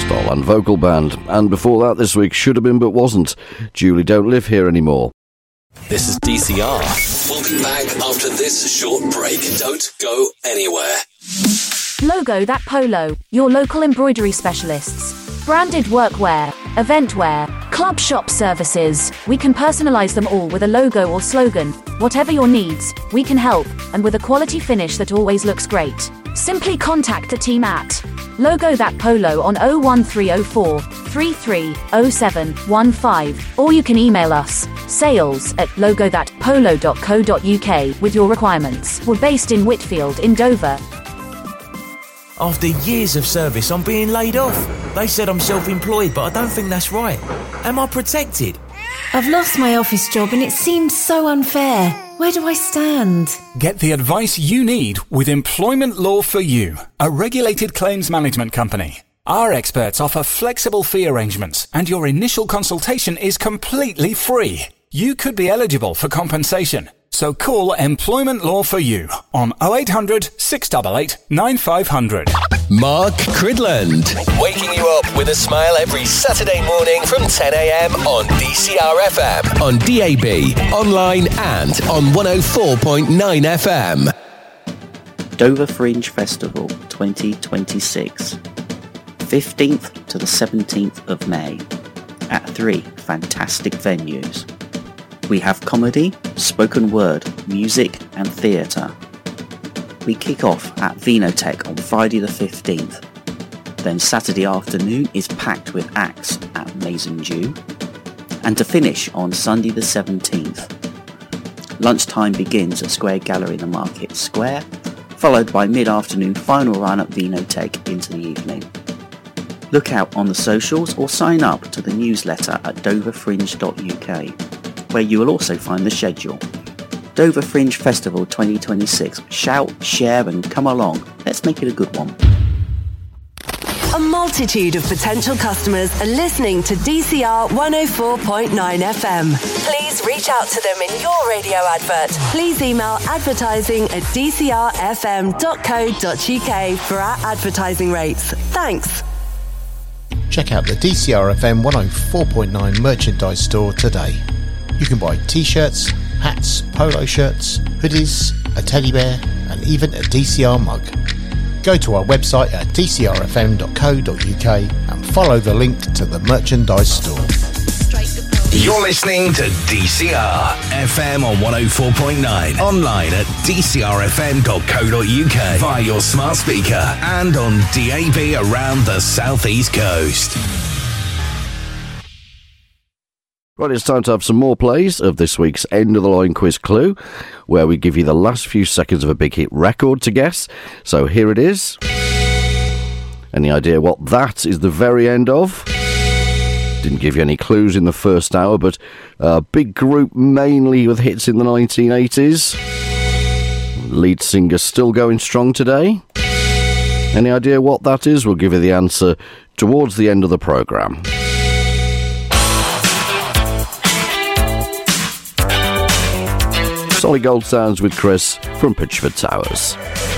Starland Vocal Band. And before that this week, Should Have Been But Wasn't, Julie Don't Live Here Anymore. This is DCR. We'll be back after this short break. Don't go anywhere. Logo That Polo, your local embroidery specialists. Branded workwear, event wear, club shop services. We can personalize them all with a logo or slogan. Whatever your needs, we can help, and with a quality finish that always looks great. Simply contact the team at Logo That Polo on 01304 330715, or you can email us sales@logothatpolo.co.uk with your requirements. We're based in Whitfield in Dover. After years of service, I'm being laid off. They said I'm self-employed, but I don't think that's right. Am I protected? I've lost my office job and it seems so unfair. Where do I stand? Get the advice you need with Employment Law for You, a regulated claims management company. Our experts offer flexible fee arrangements and your initial consultation is completely free. You could be eligible for compensation. So call Employment Law for You on 0800 688 9500. Mark Cridland, waking you up with a smile every Saturday morning from 10 a.m. on DCR FM, on DAB, online and on 104.9 FM. Dover Fringe Festival 2026, 15th to the 17th of May, at 3 fantastic venues. We have comedy, spoken word, music and theatre. We kick off at Vinotech on Friday the 15th. Then Saturday afternoon is packed with acts at Maison Dew. And to finish on Sunday the 17th. Lunchtime begins at Square Gallery in the Market Square, followed by mid-afternoon final run at Vinotech into the evening. Look out on the socials or sign up to the newsletter at doverfringe.uk. where you will also find the schedule. Dover Fringe Festival 2026. Shout, share and come along. Let's make it a good one. A multitude of potential customers are listening to DCR 104.9 FM. Please reach out to them in your radio advert. Please email advertising@dcrfm.co.uk for our advertising rates. Thanks. Check out the DCR FM 104.9 merchandise store today. You can buy t-shirts, hats, polo shirts, hoodies, a teddy bear and even a DCR mug. Go to our website at dcrfm.co.uk and follow the link to the merchandise store. You're listening to DCR FM on 104.9, online at dcrfm.co.uk via your smart speaker and on DAB around the South East Coast. Right, it's time to have some more plays of this week's End of the Line Quiz Clue, where we give you the last few seconds of a big hit record to guess. So here it is. Any idea what that is the very end of? Didn't give you any clues in the first hour, but a big group mainly with hits in the 1980s. Lead singer still going strong today. Any idea what that is? We'll give you the answer towards the end of the programme. Solid Gold Sounds with Chris from Pitchford Towers.